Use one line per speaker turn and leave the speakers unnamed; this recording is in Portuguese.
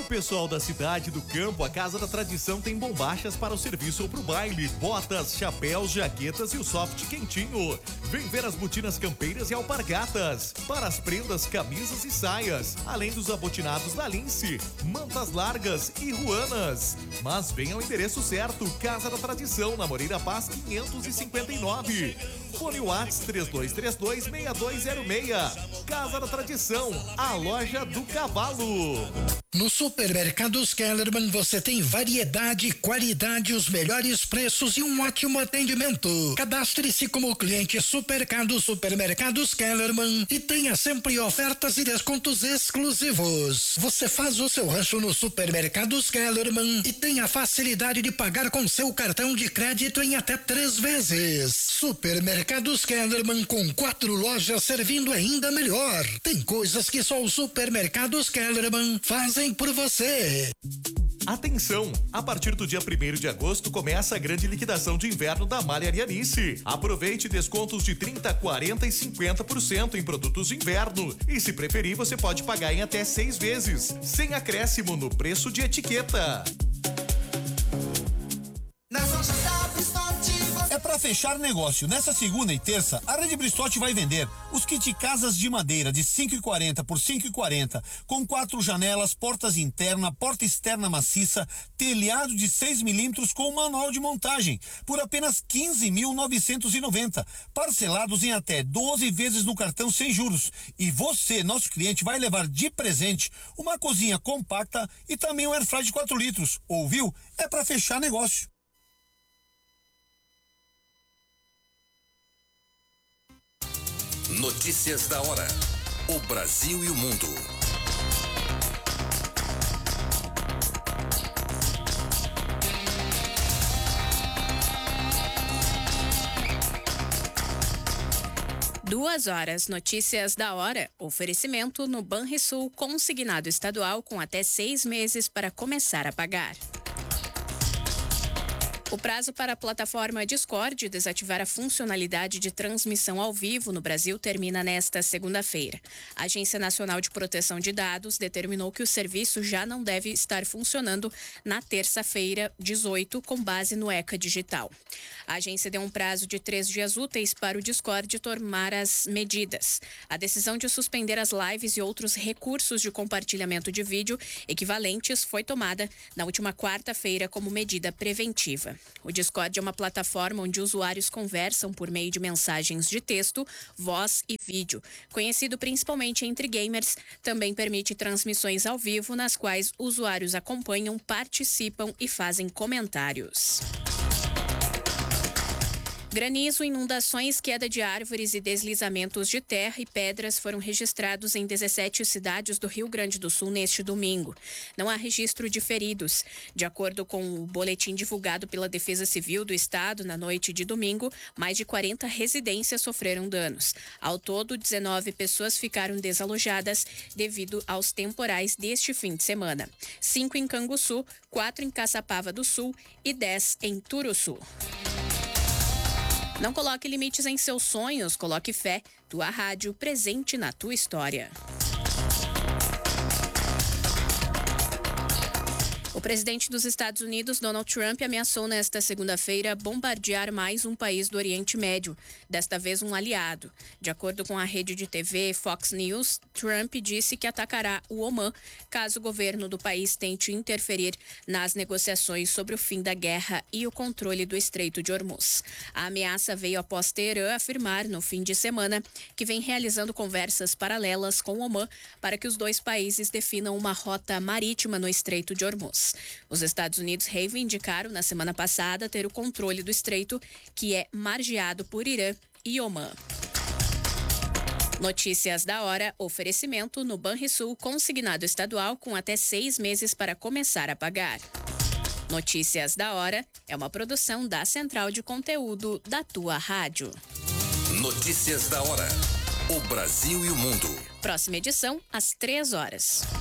Pro pessoal da cidade e do campo, a Casa da Tradição tem bombachas para o serviço ou pro baile, botas, chapéus, jaquetas e o soft quentinho. Vem ver as botinas campeiras e alpargatas, para as prendas, camisas e saias, além dos abotinados da Lince, mantas largas e ruanas. Mas vem ao endereço certo, Casa da Tradição, na Moreira Paz 559. Fone WhatsApp 3232-6206. Casa da Tradição, a loja do cavalo.
No Supermercados Kellerman você tem variedade, qualidade, os melhores preços e um ótimo atendimento. Cadastre-se como cliente Supermercados Kellerman e tenha sempre ofertas e descontos exclusivos. Você faz o seu rancho no Supermercados Kellerman e tem a facilidade de pagar com seu cartão de crédito em até 3 vezes. Supermercados Kellerman, com 4 lojas servindo ainda melhor. Tem coisas que só os Supermercados Kellerman fazem por você.
Atenção! A partir do dia 1º de agosto começa a grande liquidação de inverno da Malharia Nice. Aproveite descontos de 30%, 40% e 50% em produtos de inverno. E se preferir, você pode pagar em até 6 vezes, sem acréscimo no preço de etiqueta.
É para fechar negócio. Nessa segunda e terça, a Rede Bristotti vai vender os kit casas de madeira de 5,40 por 5,40, com 4 janelas, portas interna, porta externa maciça, telhado de 6 milímetros com manual de montagem, por apenas 15.990, parcelados em até 12 vezes no cartão sem juros. E você, nosso cliente, vai levar de presente uma cozinha compacta e também um airfryer de 4 litros. Ouviu? É para fechar negócio.
Notícias da hora. O Brasil e o mundo.
Duas horas, notícias da hora. Oferecimento no Banrisul, consignado estadual com até 6 meses para começar a pagar. O prazo para a plataforma Discord desativar a funcionalidade de transmissão ao vivo no Brasil termina nesta segunda-feira. A Agência Nacional de Proteção de Dados determinou que o serviço já não deve estar funcionando na terça-feira, 18, com base no ECA Digital. A agência deu um prazo de 3 dias úteis para o Discord tomar as medidas. A decisão de suspender as lives e outros recursos de compartilhamento de vídeo equivalentes foi tomada na última quarta-feira como medida preventiva. O Discord é uma plataforma onde usuários conversam por meio de mensagens de texto, voz e vídeo. Conhecido principalmente entre gamers, também permite transmissões ao vivo nas quais usuários acompanham, participam e fazem comentários. Granizo, inundações, queda de árvores e deslizamentos de terra e pedras foram registrados em 17 cidades do Rio Grande do Sul neste domingo. Não há registro de feridos. De acordo com o boletim divulgado pela Defesa Civil do Estado na noite de domingo, mais de 40 residências sofreram danos. Ao todo, 19 pessoas ficaram desalojadas devido aos temporais deste fim de semana. 5 em Canguçu, 4 em Caçapava do Sul e 10 em Turuçu. Não coloque limites em seus sonhos, coloque fé. Tua rádio presente na tua história. O presidente dos Estados Unidos, Donald Trump, ameaçou nesta segunda-feira bombardear mais um país do Oriente Médio, desta vez um aliado. De acordo com a rede de TV Fox News, Trump disse que atacará o Omã caso o governo do país tente interferir nas negociações sobre o fim da guerra e o controle do Estreito de Hormuz. A ameaça veio após Teherã afirmar no fim de semana que vem realizando conversas paralelas com o Omã para que os dois países definam uma rota marítima no Estreito de Hormuz. Os Estados Unidos reivindicaram na semana passada ter o controle do estreito, que é margeado por Irã e Omã. Notícias da hora, oferecimento no Banrisul, consignado estadual com até 6 meses para começar a pagar. Notícias da hora é uma produção da Central de Conteúdo da tua rádio.
Notícias da hora. O Brasil e o mundo.
Próxima edição, às 3 horas.